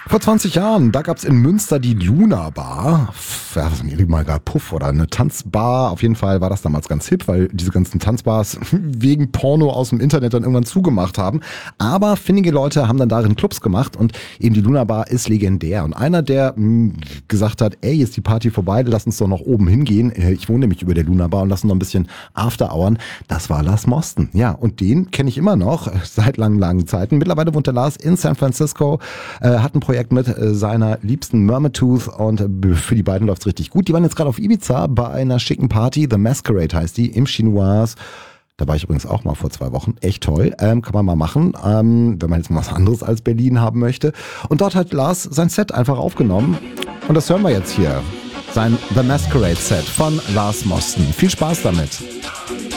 Vor 20 Jahren, da gab's in Münster die Luna Bar. Ja, was mir mal gar Puff oder eine Tanzbar. Auf jeden Fall war das damals ganz hip, weil diese ganzen Tanzbars wegen Porno aus dem Internet dann irgendwann zugemacht haben. Aber findige Leute haben dann darin Clubs gemacht und eben die Luna Bar ist legendär. Und einer, der gesagt hat, ey, ist die Party vorbei, lass uns doch noch oben hingehen. Ich wohne nämlich über der Luna Bar und lass uns noch ein bisschen After-Houren. Das war Lars Mosten. Ja, und den kenne ich immer noch seit langen Zeiten. Mittlerweile wohnt der Lars in San Francisco, hat ein Projekt mit seiner liebsten Mermatooth und für die beiden läuft's richtig gut. Die waren jetzt gerade auf Ibiza bei einer schicken Party, The Masquerade heißt die, im Chinoise. Da war ich übrigens auch mal vor 2 Wochen. Echt toll. Kann man mal machen, wenn man jetzt mal was anderes als Berlin haben möchte. Und dort hat Lars sein Set einfach aufgenommen. Und das hören wir jetzt hier. Sein The Masquerade Set von Lars Mosten. Viel Spaß damit.